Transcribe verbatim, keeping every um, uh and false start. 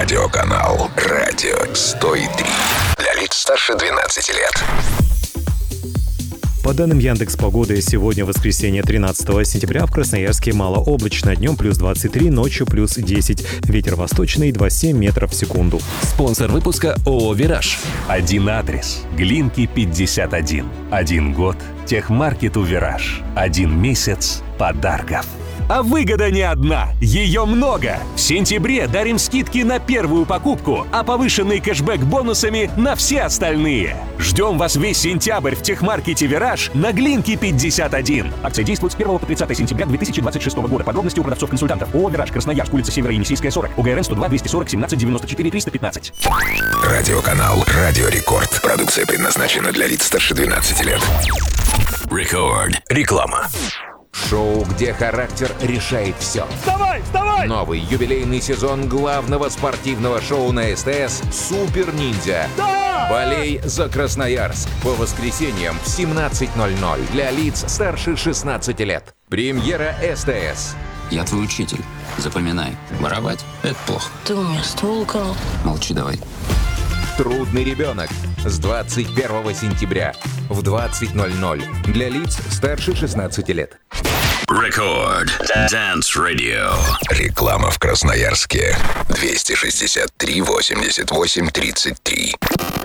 Радиоканал Радио сто три. Для лиц старше двенадцати лет. По данным Яндекс.Погоды, сегодня воскресенье, тринадцатого сентября, в Красноярске малооблачно, днем плюс двадцать три, ночью плюс десять. Ветер восточный, два целых семь метров в секунду. Спонсор выпуска ООО «Вираж». Один адрес. Глинки пятьдесят один. Один год. Техмаркету «Вираж». Один месяц подарков. А выгода не одна, ее много. В сентябре дарим скидки на первую покупку, а повышенный кэшбэк бонусами на все остальные. Ждем вас весь сентябрь в техмаркете «Вираж» на Глинки пятьдесят один. Акция действует с первого по тридцатое сентября две тысячи двадцать шестого года. Подробности у продавцов-консультантов. ООО «Вираж», Красноярск, улица Северо-Енисейская, сорок. УГРН сто два двести сорок семнадцать девяносто четыре триста пятнадцать. Радиоканал Радио Рекорд. Продукция предназначена для лиц старше двенадцати лет. Рекорд. Реклама. Шоу, где характер решает все. Вставай, вставай! Новый юбилейный сезон главного спортивного шоу на СТС «Супер Ниндзя». Да! Болей за Красноярск. По воскресеньям в семнадцать ноль ноль для лиц старше шестнадцати лет. Премьера СТС. Я твой учитель. Запоминай. Воровать — это плохо. Ты у меня ствол украл. Молчи давай. Трудный ребенок с двадцать первого сентября в двадцать ноль ноль для лиц старше шестнадцати лет. Рекорд. Dance Radio. Реклама в Красноярске. двести шестьдесят три восемьдесят восемь тридцать три.